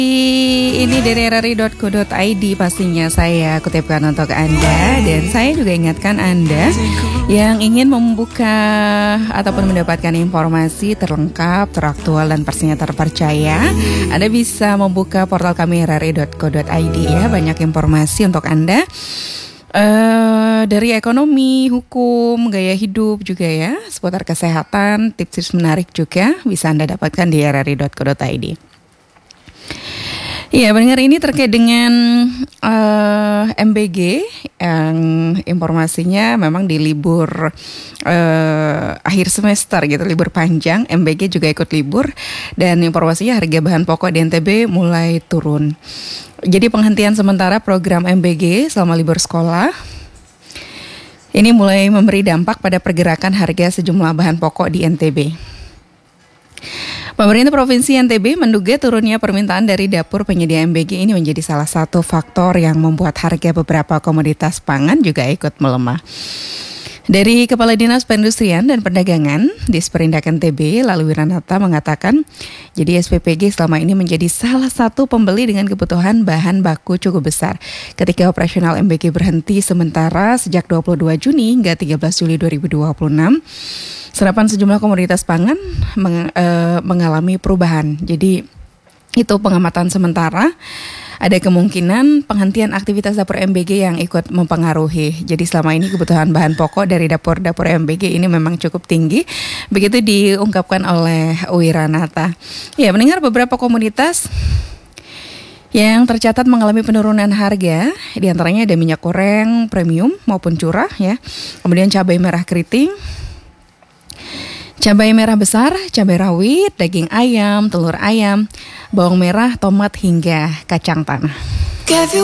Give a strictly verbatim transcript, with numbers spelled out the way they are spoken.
Ini dari r r i dot co dot i d pastinya saya kutipkan untuk Anda. Dan saya juga ingatkan Anda yang ingin membuka ataupun mendapatkan informasi terlengkap, teraktual, dan pastinya terpercaya, Anda bisa membuka portal kami r r i dot co dot i d ya. Banyak informasi untuk Anda Uh, dari ekonomi, hukum, gaya hidup juga ya, seputar kesehatan, tips-tips menarik juga bisa Anda dapatkan di r r i dot co dot i d. Iya, pendengar, ini terkait dengan uh, M B G yang informasinya memang di libur uh, akhir semester gitu, libur panjang, M B G juga ikut libur, dan informasinya harga bahan pokok di N T B mulai turun. Jadi penghentian sementara program M B G selama libur sekolah ini mulai memberi dampak pada pergerakan harga sejumlah bahan pokok di N T B. Pemerintah Provinsi N T B menduga turunnya permintaan dari dapur penyedia M B G ini menjadi salah satu faktor yang membuat harga beberapa komoditas pangan juga ikut melemah. Dari Kepala Dinas Perindustrian dan Perdagangan Disperindak N T B, Lalu Wiranata mengatakan, jadi S P P G selama ini menjadi salah satu pembeli dengan kebutuhan bahan baku cukup besar. Ketika operasional M B G berhenti sementara sejak dua puluh dua Juni hingga tiga belas Juli dua ribu dua puluh enam, serapan sejumlah komoditas pangan meng, e, mengalami perubahan. Jadi itu pengamatan sementara. Ada kemungkinan penghentian aktivitas dapur M B G yang ikut mempengaruhi. Jadi selama ini kebutuhan bahan pokok dari dapur-dapur M B G ini memang cukup tinggi. Begitu diungkapkan oleh Wiranata. Ya, mendengar beberapa komoditas yang tercatat mengalami penurunan harga, di antaranya ada minyak goreng premium maupun curah ya. Kemudian cabai merah keriting, cabai merah besar, cabai rawit, daging ayam, telur ayam, bawang merah, tomat hingga kacang tanah.